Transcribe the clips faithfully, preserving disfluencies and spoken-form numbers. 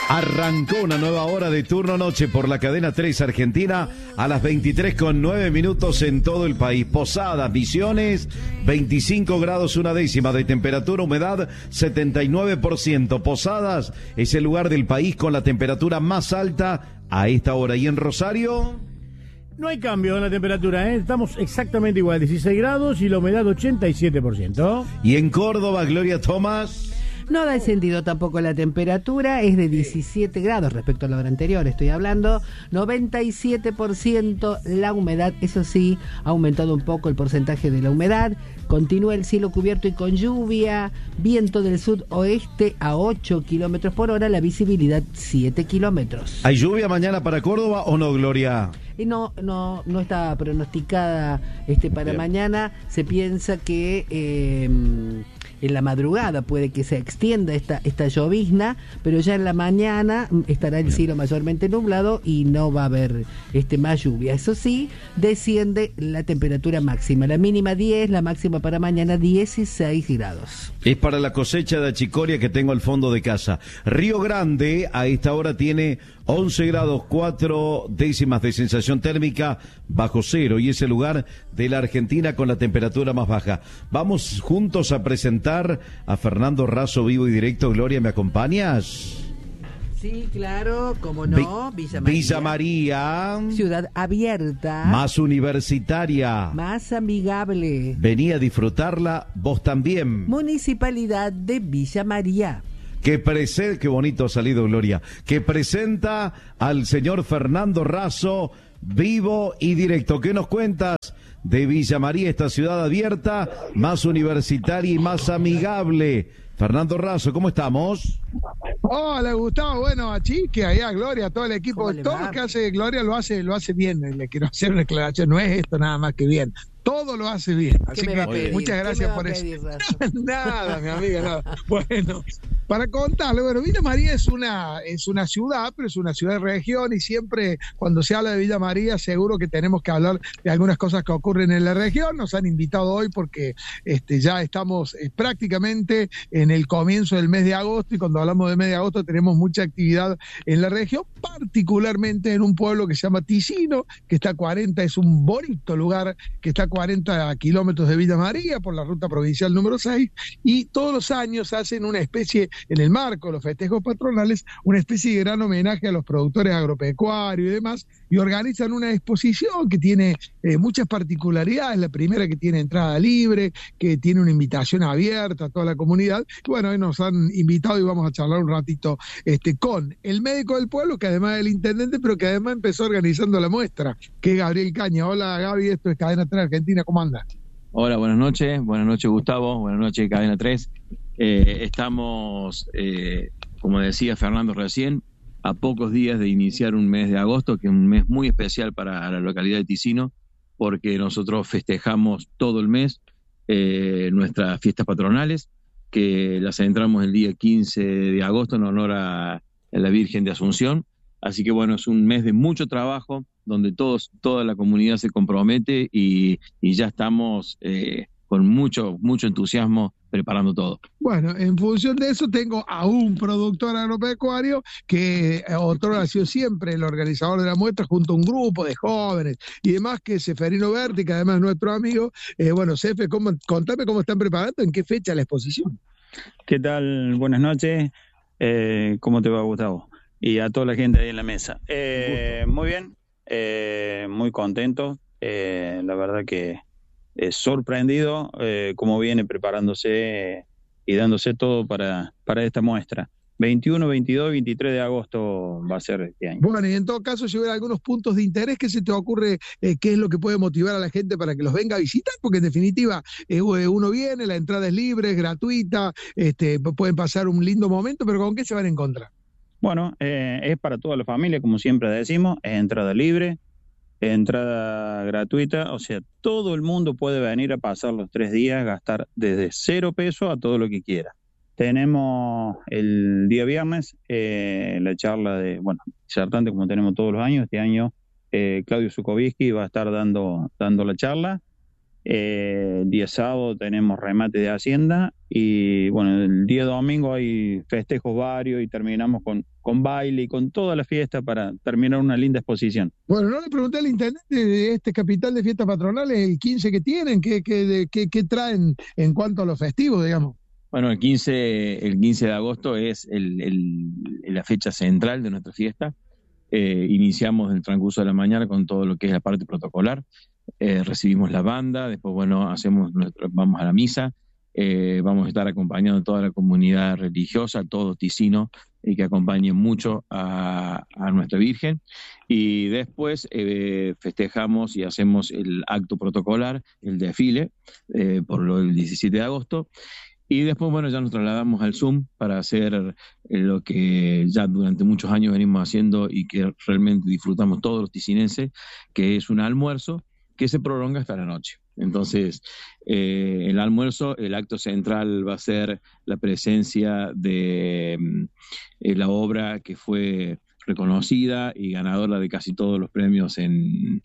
Arrancó una nueva hora de turno noche por la cadena tres Argentina a las veintitrés con nueve minutos en todo el país. Posadas, Misiones, veinticinco grados una décima de temperatura, humedad setenta y nueve por ciento. Posadas es el lugar del país con la temperatura más alta a esta hora. ¿Y en Rosario? No hay cambio en la temperatura, ¿eh? Estamos exactamente igual, dieciséis grados y la humedad ochenta y siete por ciento. ¿Y en Córdoba, Gloria Tomás? No da descendido tampoco la temperatura, es de diecisiete grados respecto a la hora anterior, estoy hablando, noventa y siete por ciento la humedad, eso sí, ha aumentado un poco el porcentaje de la humedad, continúa el cielo cubierto y con lluvia, viento del sudoeste a ocho kilómetros por hora, la visibilidad siete kilómetros. ¿Hay lluvia mañana para Córdoba o no, Gloria? Y no, no, no está pronosticada este para Bien. mañana, se piensa que... Eh, en la madrugada puede que se extienda esta, esta llovizna, pero ya en la mañana estará el cielo mayormente nublado y no va a haber este, más lluvia. Eso sí, desciende la temperatura máxima, la mínima diez, la máxima para mañana dieciséis grados. Es para la cosecha de achicoria que tengo al fondo de casa. Río Grande a esta hora tiene once grados cuatro décimas de sensación térmica bajo cero y es el lugar de la Argentina con la temperatura más baja. Vamos juntos a presentar a Fernando Razo vivo y directo. Gloria, ¿me acompañas? Sí, claro, como no, Vi- Villa María. Villa María. Ciudad abierta. Más universitaria. Más amigable. Vení a disfrutarla vos también. Municipalidad de Villa María. Que presenta, qué bonito ha salido, Gloria, que presenta al señor Fernando Razo, vivo y directo. ¿Qué nos cuentas de Villa María, esta ciudad abierta, más universitaria y más amigable? Fernando Razo, ¿cómo estamos? Hola, Gustavo, bueno, a Chique, allá, Gloria, a todo el equipo, todo va? lo que hace Gloria lo hace, lo hace bien, le quiero hacer una declaración, no es esto nada más que bien. Todo lo hace bien, así me que va a pedir? muchas ¿Qué gracias me va por a eso. pedir, Razo? Nada, mi amiga, nada. Bueno, para contarle, bueno, Villa María es una, es una ciudad, pero es una ciudad de región y siempre cuando se habla de Villa María seguro que tenemos que hablar de algunas cosas que ocurren en la región. Nos han invitado hoy porque este, ya estamos eh, prácticamente en el comienzo del mes de agosto y cuando hablamos de mes de agosto tenemos mucha actividad en la región, particularmente en un pueblo que se llama Ticino, que está a cuarenta, es un bonito lugar que está a cuarenta kilómetros de Villa María por la ruta provincial número seis y todos los años hacen una especie, en el marco de los festejos patronales, una especie de gran homenaje a los productores agropecuarios y demás y organizan una exposición que tiene eh, muchas particularidades. La primera, que tiene entrada libre, que tiene una invitación abierta a toda la comunidad. Y bueno, hoy nos han invitado y vamos a charlar un ratito este, con el médico del pueblo, que además es el intendente, pero que además empezó organizando la muestra, que es Gabriel Caña. Hola, Gaby, esto es Cadena tres Argentina, ¿cómo andas? Hola, buenas noches, buenas noches Gustavo, buenas noches Cadena tres. Eh, estamos, eh, como decía Fernando recién, a pocos días de iniciar un mes de agosto, que es un mes muy especial para la localidad de Ticino, porque nosotros festejamos todo el mes eh, nuestras fiestas patronales, que las centramos el día quince de agosto en honor a, a la Virgen de Asunción. Así que bueno, es un mes de mucho trabajo, donde todos, toda la comunidad se compromete y, y ya estamos eh, con mucho, mucho entusiasmo preparando todo. Bueno, en función de eso tengo a un productor agropecuario que otro ha sido siempre el organizador de la muestra junto a un grupo de jóvenes y demás, que es Seferino Berti, que además es nuestro amigo. Eh, bueno, Sefe, ¿cómo, contame cómo están preparando, en qué fecha la exposición. ¿Qué tal? Buenas noches. Eh, ¿Cómo te va, Gustavo? Y a toda la gente ahí en la mesa. Eh, muy bien, eh, muy contento. Eh, la verdad que eh, sorprendido eh, cómo viene preparándose eh, y dándose todo para, para esta muestra. veintiuno, veintidós, veintitrés de agosto va a ser este año. Bueno, y en todo caso, si hubiera algunos puntos de interés, ¿qué se te ocurre? Eh, ¿Qué es lo que puede motivar a la gente para que los venga a visitar? Porque en definitiva, eh, uno viene, la entrada es libre, es gratuita, este, pueden pasar un lindo momento, pero ¿con qué se van a encontrar? Bueno, eh, es para toda la familia, como siempre decimos, es entrada libre, es entrada gratuita, o sea, todo el mundo puede venir a pasar los tres días, gastar desde cero pesos a todo lo que quiera. Tenemos el día viernes eh, la charla de, bueno, disertante como tenemos todos los años, este año eh, Claudio Zukovitsky va a estar dando, dando la charla. Eh, el día sábado tenemos remate de Hacienda y bueno, el día domingo hay festejos varios y terminamos con, con baile y con toda la fiesta para terminar una linda exposición. Bueno, no le pregunté al intendente de este capital de fiestas patronales, el quince que tienen, qué, qué, de- qué, qué traen en cuanto a los festivos, digamos. Bueno, el quince, el quince de agosto es el, el- la fecha central de nuestra fiesta. Eh, iniciamos el transcurso de la mañana con todo lo que es la parte protocolar. Eh, recibimos la banda, después, bueno, hacemos nuestro, vamos a la misa. Eh, vamos a estar acompañando a toda la comunidad religiosa, todo Ticino, y que acompañe mucho a, a nuestra Virgen. Y después eh, festejamos y hacemos el acto protocolar, el desfile, eh, por lo del diecisiete de agosto. Y después, bueno, ya nos trasladamos al Zoom para hacer eh, lo que ya durante muchos años venimos haciendo y que realmente disfrutamos todos los ticinenses, que es un almuerzo que se prolonga hasta la noche. Entonces, eh, el almuerzo, el acto central va a ser la presencia de eh, la obra que fue reconocida y ganadora de casi todos los premios en,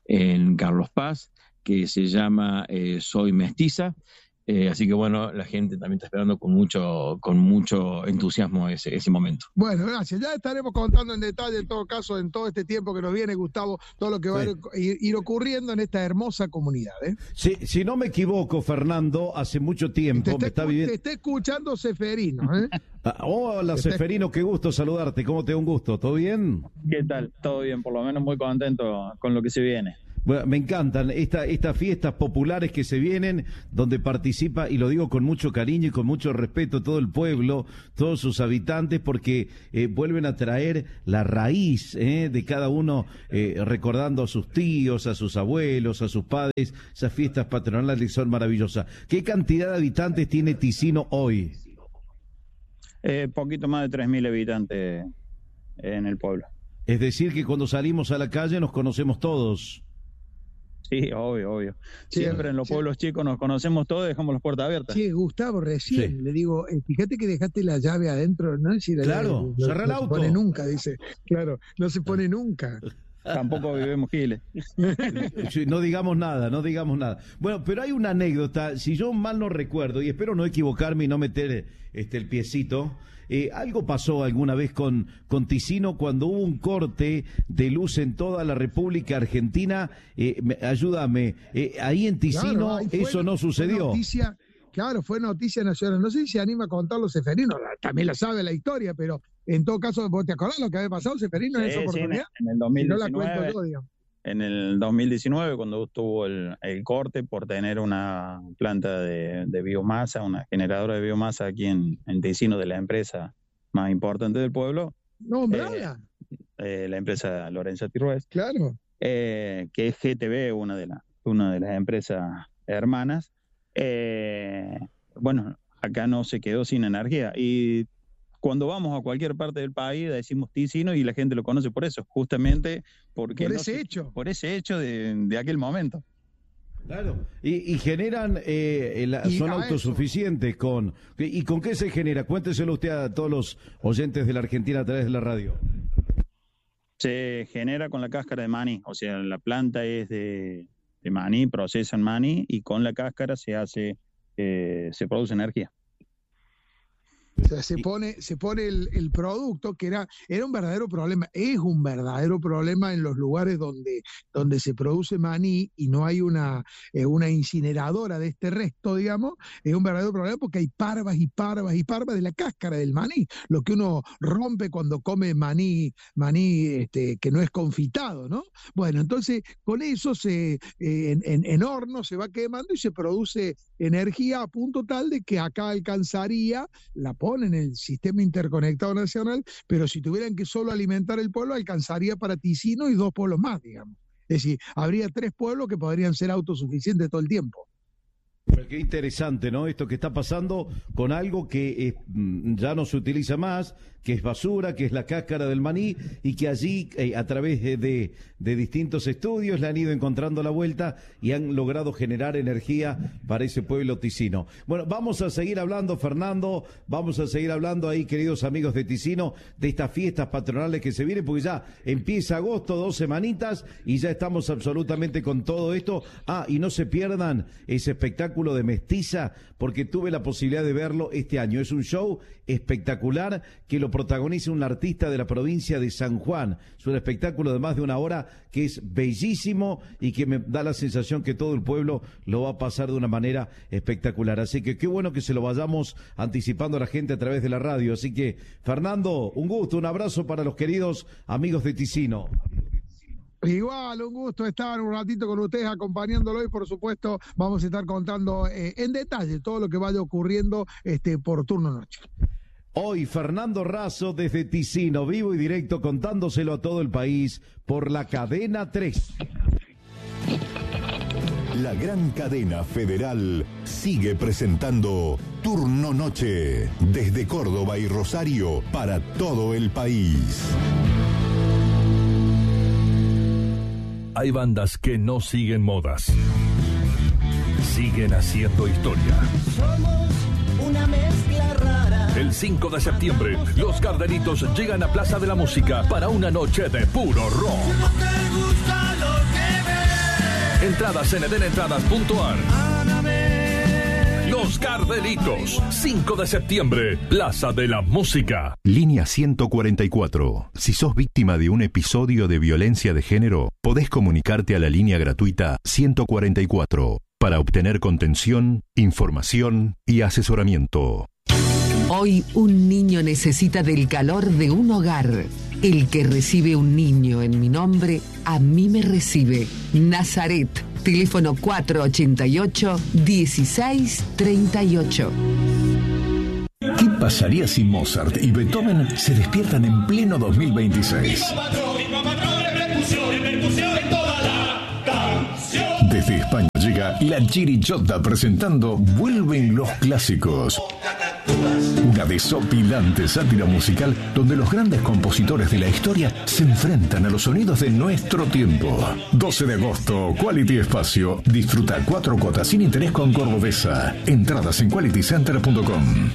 en Carlos Paz, que se llama eh, Soy Mestiza. Eh, así que bueno, la gente también está esperando con mucho, con mucho entusiasmo ese, ese momento. Bueno, gracias. Ya estaremos contando en detalle, en todo caso, en todo este tiempo que nos viene, Gustavo, todo lo que va Sí. a ir, ir ocurriendo en esta hermosa comunidad. ¿eh? Si, si no me equivoco, Fernando, hace mucho tiempo Te, me está, está escu- viviendo. te está escuchando Seferino. ¿eh? Ah, hola, Seferino, qué gusto saludarte. ¿Cómo te da un gusto? ¿Todo bien? ¿Qué tal? Todo bien, por lo menos muy contento con lo que se viene. Bueno, me encantan esta, estas fiestas populares que se vienen, donde participa, y lo digo con mucho cariño y con mucho respeto, todo el pueblo, todos sus habitantes, porque eh, vuelven a traer la raíz eh, de cada uno, eh, recordando a sus tíos, a sus abuelos, a sus padres. Esas fiestas patronales son maravillosas. ¿Qué cantidad de habitantes tiene Ticino hoy? Eh, poquito más de tres mil habitantes en el pueblo. Es decir, que cuando salimos a la calle nos conocemos todos. Sí, obvio, obvio. Sí, Siempre en los sí. pueblos chicos nos conocemos todos y dejamos las puertas abiertas. Sí, Gustavo, recién Sí. le digo, eh, fíjate que dejaste la llave adentro, ¿no? Si la Claro, llave, cerrá el no auto. se pone nunca, dice. Claro, no se pone nunca. Tampoco vivimos giles. Sí, no digamos nada, no digamos nada. Bueno, pero hay una anécdota, si yo mal no recuerdo, y espero no equivocarme y no meter este el piecito, eh, algo pasó alguna vez con, con Ticino cuando hubo un corte de luz en toda la República Argentina. Eh, me- ayúdame, eh, ahí en Ticino Claro, ahí fue- eso no fue sucedió. noticia, claro, fue noticia nacional. No sé si se anima a contarlo Seferino, la- también la sabe la historia, pero en todo caso, ¿vos te acordás lo que había pasado, Seferino, en Sí, esa sí, en, oportunidad? en el Si no la dos mil diecinueve, cuento yo, digamos. en el dos mil diecinueve, cuando estuvo el, el corte por tener una planta de, de biomasa, una generadora de biomasa aquí en, en Ticino, de la empresa más importante del pueblo, Nombrala, eh, la empresa Lorenza Tirrués, claro. eh, que es G T B, una de, la, una de las empresas hermanas. Eh, bueno, acá no se quedó sin energía. Y cuando vamos a cualquier parte del país decimos Ticino y la gente lo conoce por eso, justamente porque Por no ese se- hecho. por ese hecho de, de aquel momento. Claro. Y, y generan, eh, la- Y son a eso. autosuficientes con... ¿Y con qué se genera? Cuénteselo usted a todos los oyentes de la Argentina a través de la radio. Se genera con la cáscara de maní, o sea, la planta es de, de maní, procesan maní y con la cáscara se hace, eh, se produce energía. O sea, se Y- pone, se pone el, el producto que era, era un verdadero problema, es un verdadero problema en los lugares donde, donde se produce maní y no hay una, eh, una incineradora de este resto, digamos, es un verdadero problema porque hay parvas y parvas y parvas de la cáscara del maní, lo que uno rompe cuando come maní, maní este, que no es confitado, ¿no? Bueno, entonces con eso se, eh, en, en, en horno se va quemando y se produce energía a punto tal de que acá alcanzaría, la ponen en el sistema interconectado nacional, pero si tuvieran que solo alimentar el pueblo, alcanzaría para Ticino y dos pueblos más, digamos. Es decir, habría tres pueblos que podrían ser autosuficientes todo el tiempo. Pero qué interesante, ¿no? Esto que está pasando con algo que eh, ya no se utiliza más, que es basura, que es la cáscara del maní, y que allí, eh, a través de, de, de distintos estudios, le han ido encontrando la vuelta y han logrado generar energía para ese pueblo ticino. Bueno, vamos a seguir hablando, Fernando, vamos a seguir hablando ahí, queridos amigos de Ticino, de estas fiestas patronales que se vienen, porque ya empieza agosto, dos semanitas, y ya estamos absolutamente con todo esto. Ah, y no se pierdan ese espectáculo de Mestiza, porque tuve la posibilidad de verlo este año. Es un show espectacular que lo protagoniza un artista de la provincia de San Juan. Es un espectáculo de más de una hora que es bellísimo y que me da la sensación que todo el pueblo lo va a pasar de una manera espectacular. Así que qué bueno que se lo vayamos anticipando a la gente a través de la radio. Así que, Fernando, un gusto, un abrazo para los queridos amigos de Ticino. Igual, un gusto estar un ratito con ustedes acompañándolo y por supuesto vamos a estar contando eh, en detalle todo lo que vaya ocurriendo este, por turno noche. Hoy Fernando Razo desde Ticino, vivo y directo, contándoselo a todo el país por la Cadena tres. La gran cadena federal sigue presentando Turno Noche desde Córdoba y Rosario para todo el país. Hay bandas que no siguen modas. Siguen haciendo historia. Somos una mezcla rara. El cinco de septiembre, los Gardenitos llegan a Plaza de la Música para una noche de puro rock. No te gusta lo que ves. Entradas en edenentradas punto a r. Los Gardenitos, cinco de septiembre, Plaza de la Música. Línea ciento cuarenta y cuatro. Si sos víctima de un episodio de violencia de género, podés comunicarte a la línea gratuita ciento cuarenta y cuatro para obtener contención, información y asesoramiento. Hoy un niño necesita del calor de un hogar. El que recibe un niño en mi nombre, a mí me recibe. Nazaret, teléfono cuatro ochenta y ocho, dieciséis treinta y ocho. ¿Qué pasaría si Mozart y Beethoven se despiertan en pleno dos mil veintiséis? Desde España llega La Chirichota presentando Vuelven los clásicos. Una desopilante sátira musical donde los grandes compositores de la historia se enfrentan a los sonidos de nuestro tiempo. doce de agosto, Quality Espacio. Disfruta cuatro cuotas sin interés con Cordobesa. Entradas en quality center punto com.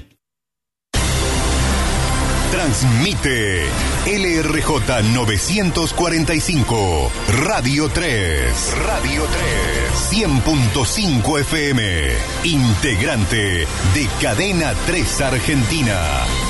Transmite L R J novecientos cuarenta y cinco, Radio tres. Radio tres. cien punto cinco F M. Integrante de Cadena tres Argentina.